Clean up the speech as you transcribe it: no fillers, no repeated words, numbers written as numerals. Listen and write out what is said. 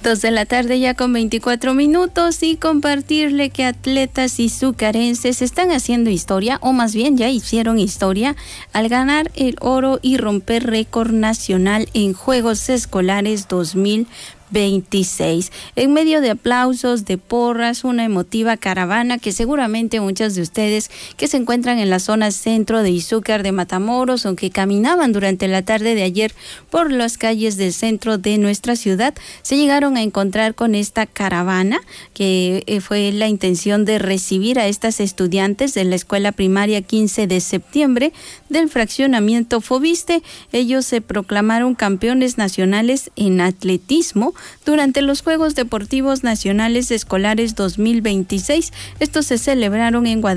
2 de la tarde ya con 24 minutos y compartirle que atletas izucarenses están haciendo historia, o más bien ya hicieron historia, al ganar el oro y romper récord nacional en Juegos Escolares 2026. En medio de aplausos, de porras, una emotiva caravana que seguramente muchos de ustedes que se encuentran en la zona centro de Izúcar de Matamoros o que caminaban durante la tarde de ayer por las calles del centro de nuestra ciudad, se llegaron a encontrar con esta caravana que fue la intención de recibir a estas estudiantes de la escuela primaria 15 de septiembre del fraccionamiento Fobiste. Ellos se proclamaron campeones nacionales en atletismo durante los Juegos Deportivos Nacionales Escolares 2026. Estos se celebraron en Guadalajara